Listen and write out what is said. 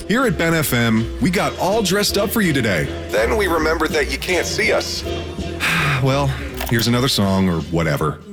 Here at Ben FM, we got all dressed up for you today. Then we remembered that you can't see us. Well, here's another song or whatever.